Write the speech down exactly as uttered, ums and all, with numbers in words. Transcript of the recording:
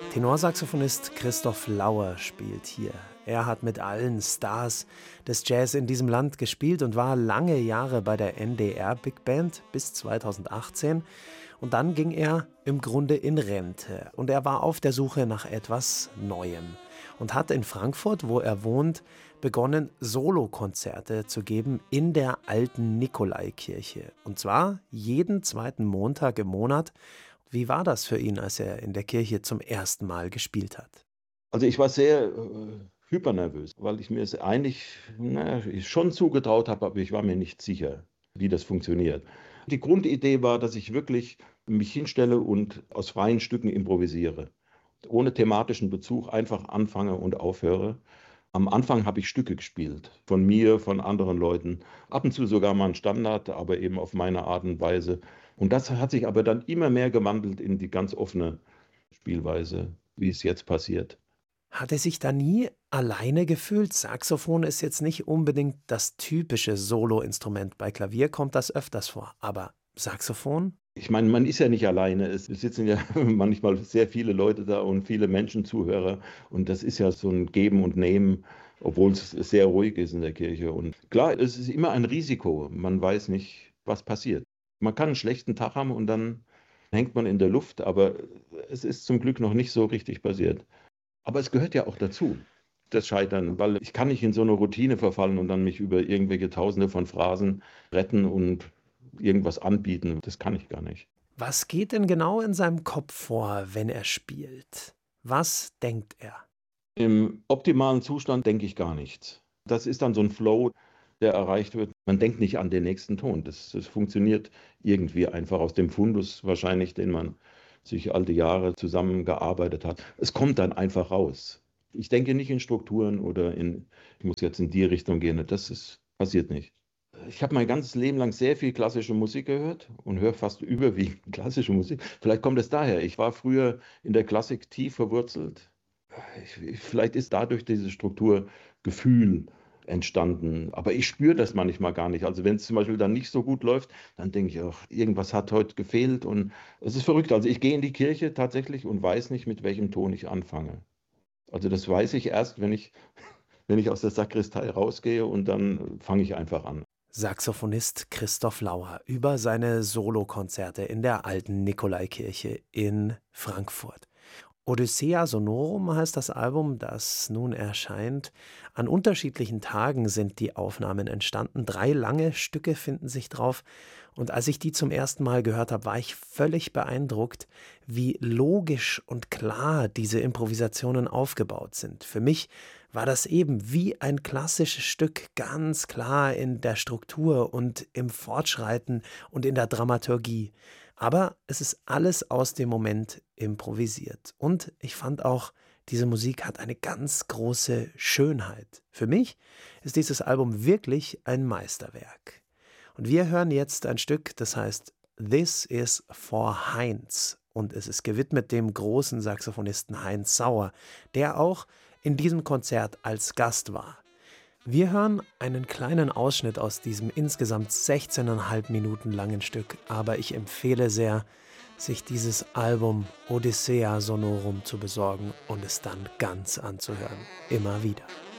Tenorsaxophonist Christoph Lauer spielt hier. Er hat mit allen Stars des Jazz in diesem Land gespielt und war lange Jahre bei der N D R Big Band bis zweitausendachtzehn. Und dann ging er im Grunde in Rente. Und er war auf der Suche nach etwas Neuem und hat in Frankfurt, wo er wohnt, begonnen, Solokonzerte zu geben in der alten Nikolaikirche. Und zwar jeden zweiten Montag im Monat. Wie war das für ihn, als er in der Kirche zum ersten Mal gespielt hat? Also ich war sehr äh, hypernervös, weil ich mir es eigentlich na, schon zugetraut habe, aber ich war mir nicht sicher, wie das funktioniert. Die Grundidee war, dass ich wirklich mich hinstelle und aus freien Stücken improvisiere. Ohne thematischen Bezug einfach anfange und aufhöre. Am Anfang habe ich Stücke gespielt, von mir, von anderen Leuten, ab und zu sogar mal ein Standard, aber eben auf meine Art und Weise. Und das hat sich aber dann immer mehr gewandelt in die ganz offene Spielweise, wie es jetzt passiert. Hat er sich da nie alleine gefühlt? Saxophon ist jetzt nicht unbedingt das typische Soloinstrument. Bei Klavier kommt das öfters vor, aber Saxophon? Ich meine, man ist ja nicht alleine. Es sitzen ja manchmal sehr viele Leute da und viele Menschen, Zuhörer. Und das ist ja so ein Geben und Nehmen, obwohl es sehr ruhig ist in der Kirche. Und klar, es ist immer ein Risiko. Man weiß nicht, was passiert. Man kann einen schlechten Tag haben und dann hängt man in der Luft. Aber es ist zum Glück noch nicht so richtig passiert. Aber es gehört ja auch dazu, das Scheitern, weil ich kann nicht in so eine Routine verfallen und dann mich über irgendwelche Tausende von Phrasen retten und irgendwas anbieten. Das kann ich gar nicht. Was geht denn genau in seinem Kopf vor, wenn er spielt? Was denkt er? Im optimalen Zustand denke ich gar nichts. Das ist dann so ein Flow, der erreicht wird. Man denkt nicht an den nächsten Ton. Das, das funktioniert irgendwie einfach aus dem Fundus wahrscheinlich, den man sich all die Jahre zusammengearbeitet hat. Es kommt dann einfach raus. Ich denke nicht in Strukturen oder in, ich muss jetzt in die Richtung gehen. Das ist, passiert nicht. Ich habe mein ganzes Leben lang sehr viel klassische Musik gehört und höre fast überwiegend klassische Musik. Vielleicht kommt es daher. Ich war früher in der Klassik tief verwurzelt. Ich, vielleicht ist dadurch diese Struktur Gefühl entstanden. Aber ich spüre das manchmal gar nicht. Also wenn es zum Beispiel dann nicht so gut läuft, dann denke ich, ach, irgendwas hat heute gefehlt. Und es ist verrückt. Also ich gehe in die Kirche tatsächlich und weiß nicht, mit welchem Ton ich anfange. Also das weiß ich erst, wenn ich, wenn ich aus der Sakristei rausgehe und dann fange ich einfach an. Saxophonist Christoph Lauer über seine Solokonzerte in der alten Nikolaikirche in Frankfurt. Odyssea Sonorum heißt das Album, das nun erscheint. An unterschiedlichen Tagen sind die Aufnahmen entstanden. Drei lange Stücke finden sich drauf. Und als ich die zum ersten Mal gehört habe, war ich völlig beeindruckt, wie logisch und klar diese Improvisationen aufgebaut sind. Für mich war das eben wie ein klassisches Stück, ganz klar in der Struktur und im Fortschreiten und in der Dramaturgie. Aber es ist alles aus dem Moment improvisiert. Und ich fand auch, diese Musik hat eine ganz große Schönheit. Für mich ist dieses Album wirklich ein Meisterwerk. Und wir hören jetzt ein Stück, das heißt This is for Heinz. Und es ist gewidmet dem großen Saxophonisten Heinz Sauer, der auch in diesem Konzert als Gast war. Wir hören einen kleinen Ausschnitt aus diesem insgesamt sechzehneinhalb Minuten langen Stück, aber ich empfehle sehr, sich dieses Album Odyssea Sonorum zu besorgen und es dann ganz anzuhören. Immer wieder.